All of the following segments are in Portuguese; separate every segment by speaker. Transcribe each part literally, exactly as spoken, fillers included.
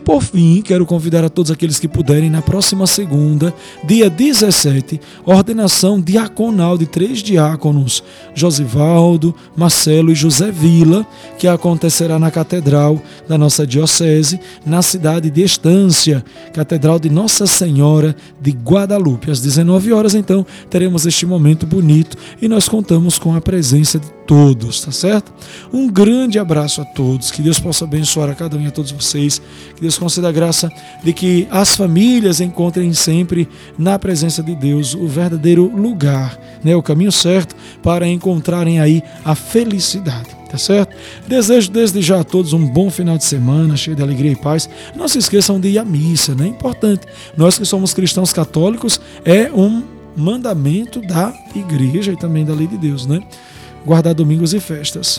Speaker 1: por fim, quero convidar a todos aqueles que puderem, na próxima segunda, dia dezessete, ordenação diaconal de três diáconos, Josivaldo, Marcelo e José Vila, que acontecerá na Catedral da nossa Diocese, na cidade de Estância, Catedral de Nossa Senhora de Guadalupe. Às dezenove horas, então, teremos este momento bonito e nós contamos com a presença de todos, tá certo? Um grande abraço a todos, que Deus possa abençoar a cada um e a todos vocês, que Deus conceda a graça de que as famílias encontrem sempre na presença de Deus o verdadeiro lugar, né, o caminho certo para encontrarem aí a felicidade, tá certo? Desejo desde já a todos um bom final de semana, cheio de alegria e paz. Não se esqueçam de ir à missa, né? É importante. Nós que somos cristãos católicos, é um mandamento da igreja e também da lei de Deus, né? Guardar domingos e festas.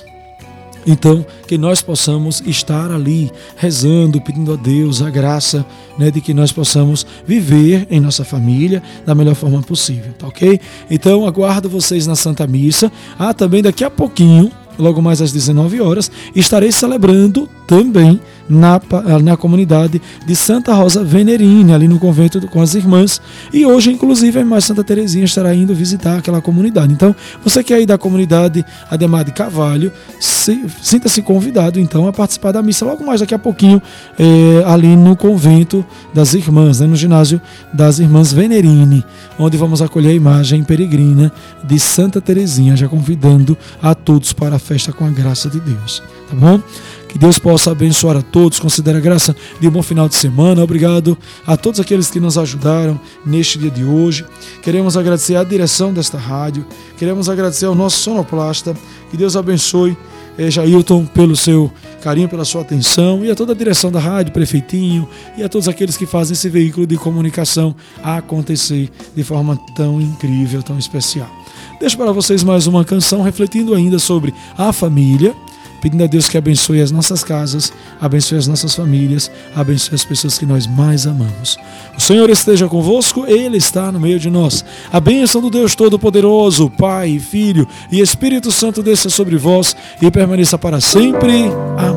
Speaker 1: Então, que nós possamos estar ali rezando, pedindo a Deus a graça, né, de que nós possamos viver em nossa família da melhor forma possível, tá ok? Então, aguardo vocês na Santa Missa. Ah, também daqui a pouquinho, logo mais às dezenove horas, estarei celebrando também na, na comunidade de Santa Rosa Venerini, ali no convento com as irmãs. E hoje, inclusive, a irmã Santa Terezinha estará indo visitar aquela comunidade. Então, você que é aí da comunidade Ademar de Carvalho, se, sinta-se convidado, então, a participar da missa logo mais daqui a pouquinho, é, ali no convento das irmãs, né, no ginásio das irmãs Venerini, onde vamos acolher a imagem peregrina de Santa Terezinha, já convidando a todos para a festa com a graça de Deus, tá bom? Que Deus possa abençoar a todos, considere a graça de um bom final de semana. Obrigado a todos aqueles que nos ajudaram neste dia de hoje. Queremos agradecer à direção desta rádio, queremos agradecer ao nosso sonoplasta. Que Deus abençoe eh, Jailton pelo seu carinho, pela sua atenção, e a toda a direção da rádio, prefeitinho, e a todos aqueles que fazem esse veículo de comunicação acontecer de forma tão incrível, tão especial. Deixo para vocês mais uma canção refletindo ainda sobre a família, pedindo a Deus que abençoe as nossas casas, abençoe as nossas famílias, abençoe as pessoas que nós mais amamos. O Senhor esteja convosco, Ele está no meio de nós. A bênção do Deus Todo-Poderoso, Pai, Filho e Espírito Santo desça sobre vós e permaneça para sempre. Amém.